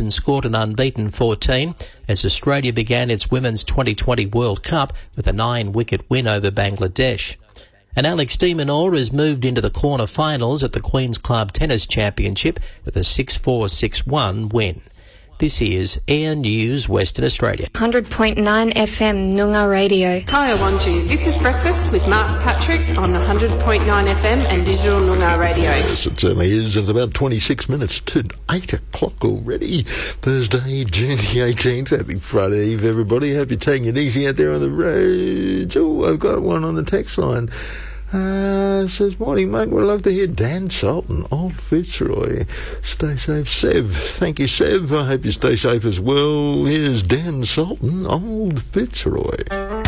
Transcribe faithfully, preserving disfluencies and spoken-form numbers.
and scored an unbeaten fourteen as Australia began its Women's twenty twenty World Cup with a nine-wicket win over Bangladesh. And Alex de Minaur has moved into the quarter-finals at the Queen's Club Tennis Championship with a six four, six one win. This is Air News Western Australia. one hundred point nine F M Noongar Radio. Kaya Wanju. This is Breakfast with Mark Patrick on one hundred point nine F M and Digital Noongar Radio. Yes, it certainly is. It's about twenty-six minutes to eight o'clock already. Thursday, June the eighteenth. Happy Friday Eve, everybody. Hope you're taking it easy out there on the roads. Oh, I've got one on the text line. Uh, says, morning, mate. We'd love to hear Dan Sultan, Old Fitzroy. Stay safe, Sev. Thank you, Sev. I hope you stay safe as well. Here's Dan Sultan, Old Fitzroy.